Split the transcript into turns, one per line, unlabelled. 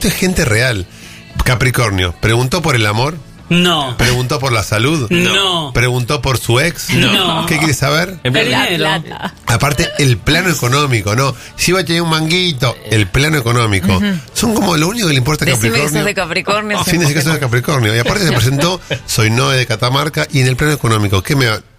Esto es gente real. Capricornio, ¿preguntó por el amor?
No.
¿Preguntó por la salud?
No.
¿Preguntó por su ex?
No.
¿Qué quiere saber?
El dinero.
plata.
Aparte, el plano económico, ¿no? Si va a tener un manguito, el plano económico. Son como lo único que le importa a
Decime que
Capricornio.
sos de Capricornio.
Sin decir que sos de Capricornio. Y aparte se presentó, soy Noé de Catamarca, y en el plano económico, ¿qué me va?